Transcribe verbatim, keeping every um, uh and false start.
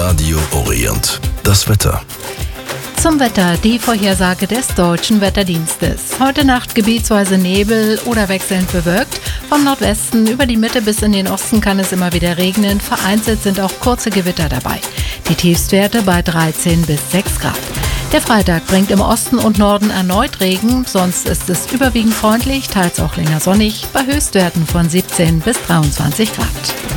Radio Orient. Das Wetter. Zum Wetter die Vorhersage des Deutschen Wetterdienstes. Heute Nacht gebietsweise Nebel oder wechselnd bewölkt. Vom Nordwesten über die Mitte bis in den Osten kann es immer wieder regnen. Vereinzelt sind auch kurze Gewitter dabei. Die Tiefstwerte bei dreizehn bis sechs Grad. Der Freitag bringt im Osten und Norden erneut Regen. Sonst ist es überwiegend freundlich, teils auch länger sonnig, bei Höchstwerten von siebzehn bis dreiundzwanzig Grad.